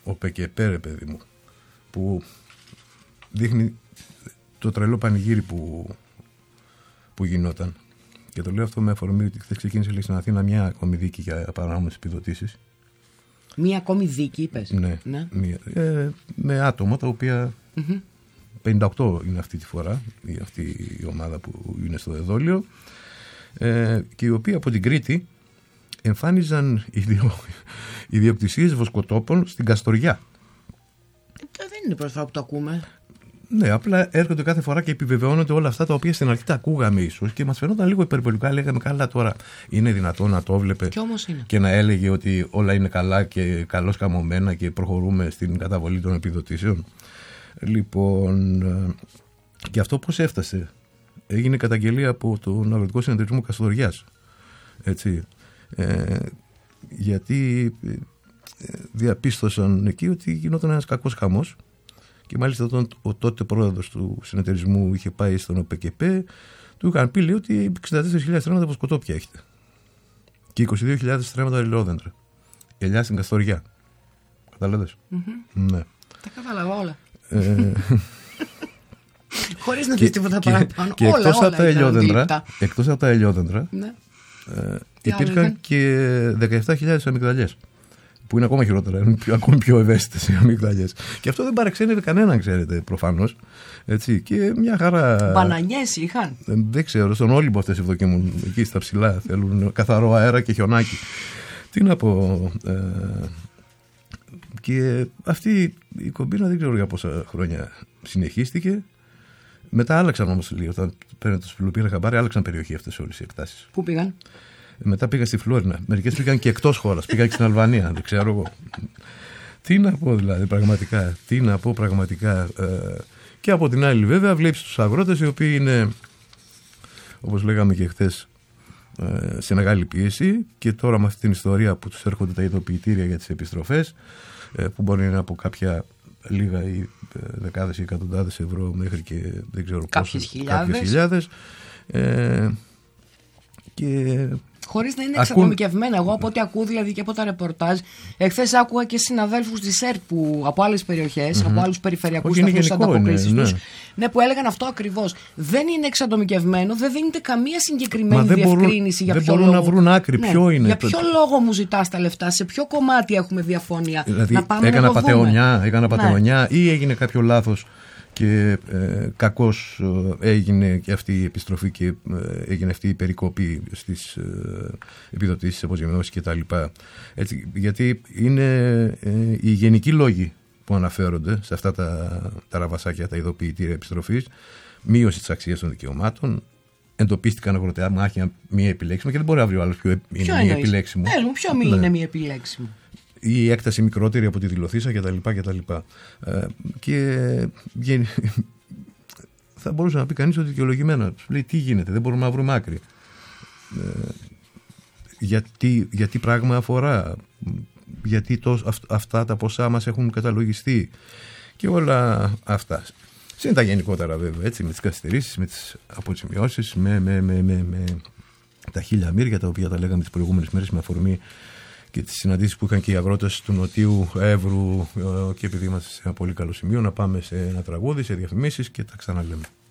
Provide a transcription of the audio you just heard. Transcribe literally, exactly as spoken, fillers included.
ο ΠΚΠ, ρε παιδί μου, που δείχνει το τρελό πανηγύρι που, που γινόταν. Και το λέω αυτό με αφορμή ότι χθες ξεκίνησε λέει, στην Αθήνα μια ακόμη δίκη για παράνομες επιδοτήσεις. Μία ακόμη δίκη, είπες? Ναι, ναι. Μία, ε, με άτομα τα οποία mm-hmm. πενήντα οκτώ είναι αυτή τη φορά, αυτή η ομάδα που είναι στο εδόλιο, ε, και οι οποίοι από την Κρήτη εμφάνιζαν ιδιο, ιδιοκτησίες βοσκοτόπων στην Καστοριά. Ε, δεν είναι πρώτη φορά που το ακούμε. Ναι, απλά έρχονται κάθε φορά και επιβεβαιώνονται όλα αυτά τα οποία στην αρχή τα ακούγαμε ίσως και μας φαινόταν λίγο υπερβολικά. Λέγαμε καλά τώρα, είναι δυνατόν να το βλέπε και, και να έλεγε ότι όλα είναι καλά και καλώς καμωμένα και προχωρούμε στην καταβολή των επιδοτήσεων. Λοιπόν, και αυτό πώς έφτασε? Έγινε καταγγελία από τον Αγροτικό Συνεταιρισμό Καστοριάς. Έτσι. Ε, γιατί διαπίστωσαν εκεί ότι γινόταν ένας κακός χαμός. Και μάλιστα όταν ο τότε πρόεδρος του συνεταιρισμού είχε πάει στον ΟΠΚΠ, του είχαν πει λέει, ότι εξήντα τέσσερις χιλιάδες στρέμματα βοσκοτόπια έχετε. Και είκοσι δύο χιλιάδες στρέμματα ελαιόδεντρα. Ελιά στην Καστοριά. Καταλάβες? Mm-hmm. Ναι. Τα κατάλαβα όλα. Ε... Χωρίς να πεις τίποτα παραπάνω. Και όλα, εκτός, όλα από τα ελαιόδεντρα, εκτός από τα ελαιόδεντρα, ναι. ε, υπήρχαν και δεκαεπτά χιλιάδες αμυγδαλιές. Που είναι ακόμα χειρότερα, είναι πιο, ακόμη πιο ευαίσθητες οι αμυγδαλιές. Και αυτό δεν παραξένευε κανέναν, ξέρετε, προφανώς. Έτσι, και μια χαρά. Μπανανιές είχαν. Δεν ξέρω, στον Όλυμπο αυτές ευδοκιμούν. Εκεί στα ψηλά θέλουν καθαρό αέρα και χιονάκι. Τι να πω. Ε, και αυτή η κομπίνα δεν ξέρω για πόσα χρόνια συνεχίστηκε. Μετά άλλαξαν όμως λίγο. Όταν παίρνουν τους φιλοπήρες χαμπάρι, άλλαξαν περιοχή αυτές όλες οι εκτάσεις. Πού πήγαν? Μετά πήγα στη Φλόρινα. Μερικές πήγαν και εκτός χώρας. Πήγαν και στην Αλβανία. Δεν ξέρω εγώ. Τι να πω δηλαδή πραγματικά. Τι να πω πραγματικά. Ε, και από την άλλη βέβαια βλέπεις τους αγρότες οι οποίοι είναι, όπως λέγαμε και χθες, ε, σε μεγάλη πίεση. Και τώρα με αυτή την ιστορία που τους έρχονται τα ειδοποιητήρια για τις επιστροφές, ε, που μπορεί να είναι από κάποια λίγα ή ε, δεκάδες ή εκατοντάδες ευρώ μέχρι και δεν ξέρω κάποιες χιλιάδες. χιλιάδες. Ε, και χωρίς να είναι εξατομικευμένα. Εγώ από ό,τι ακούω δηλαδή και από τα ρεπορτάζ, εχθές άκουγα και συναδέλφους της ΕΡΤ που από άλλες περιοχές, mm-hmm. από άλλους περιφερειακούς σταθμούς ανταποκρίσεις τους, ναι. ναι, που έλεγαν αυτό ακριβώς. Δεν είναι εξατομικευμένο, δεν δίνεται καμία συγκεκριμένη διευκρίνηση για δεν ποιο μπορούν λόγο. να βρουν άκρη. Ναι, ποιο είναι. Για ποιο λόγο μου ζητάς τα λεφτά, σε ποιο κομμάτι έχουμε διαφωνία. Δηλαδή, να πάμε έκανα να το πατεωνιά, έκανα ναι. πατεωνιά ή έγινε κάποιο λάθος και ε, κακώς ε, έγινε και αυτή η επιστροφή και ε, έγινε αυτή η περικοπή στις ε, επιδοτήσεις, αποζημιώσεις και τα λοιπά. Έτσι, γιατί είναι ε, οι γενικοί λόγοι που αναφέρονται σε αυτά τα, τα ραβασάκια, τα ειδοποιητήρια επιστροφής, μείωση της αξίας των δικαιωμάτων, εντοπίστηκαν αγροτεμάχια μη επιλέξιμα και δεν μπορεί αύριο άλλος ποιο είναι ποιο μη επιλέξιμο. Πες μου, ποιο μη ναι. είναι μη επιλέξιμο. Η έκταση μικρότερη από τη δηλωθήσα κτλ. κτλ. Ε, και θα μπορούσε να πει κανείς ότι δικαιολογημένα. Λέει τι γίνεται, δεν μπορούμε να βρούμε άκρη. Ε, γιατί, γιατί πράγμα αφορά, γιατί το, αυ, αυτά τα ποσά μας έχουν καταλογιστεί και όλα αυτά. Είναι τα γενικότερα βέβαια, έτσι, με τις καθυστερήσεις, με τις αποζημιώσεις, με, με, με, με, με τα χίλια μύρια τα οποία τα λέγαμε τις προηγούμενες μέρες με αφορμή και τις συναντήσεις που είχαν και οι αγρότες του Νοτίου Εύρου, και επειδή είμαστε σε ένα πολύ καλό σημείο να πάμε σε ένα τραγούδι, σε διαφημίσεις και τα ξαναλέμε.